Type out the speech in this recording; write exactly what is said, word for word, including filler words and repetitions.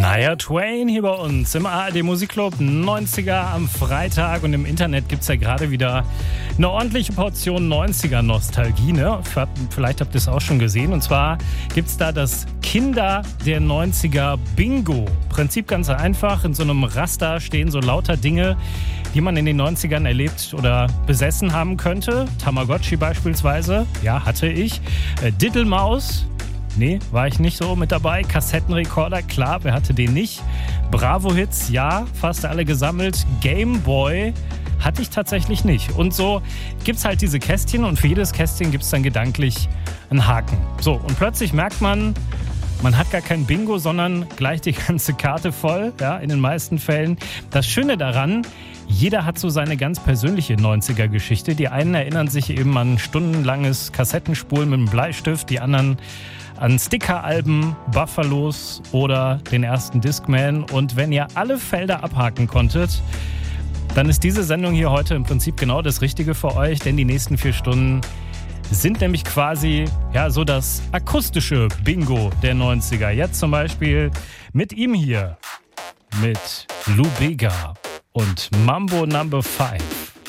Shania Twain hier bei uns im A R D Musikclub neunziger am Freitag, und im Internet gibt es ja gerade wieder eine ordentliche Portion neunziger Nostalgie, ne? Vielleicht habt ihr es auch schon gesehen, und zwar gibt es da das Kinder der neunziger Bingo. Prinzip ganz einfach, in so einem Raster stehen so lauter Dinge, die man in den neunzigern erlebt oder besessen haben könnte. Tamagotchi beispielsweise, ja, hatte ich. Äh, Diddlemaus, nee, war ich nicht so mit dabei. Kassettenrekorder, klar, wer hatte den nicht? Bravo-Hits, ja, fast alle gesammelt. Gameboy hatte ich tatsächlich nicht. Und so gibt's halt diese Kästchen, und für jedes Kästchen gibt's dann gedanklich einen Haken. So, und plötzlich merkt man, man hat gar kein Bingo, sondern gleich die ganze Karte voll, ja, in den meisten Fällen. Das Schöne daran, jeder hat so seine ganz persönliche neunziger-Geschichte. Die einen erinnern sich eben an stundenlanges Kassettenspulen mit einem Bleistift, die anderen an Sticker-Alben, Buffalos oder den ersten Discman. Und wenn ihr alle Felder abhaken konntet, dann ist diese Sendung hier heute im Prinzip genau das Richtige für euch, denn die nächsten vier Stunden sind nämlich quasi ja so das akustische Bingo der neunziger. Jetzt zum Beispiel mit ihm hier, mit Lou Bega und Mambo Number Five.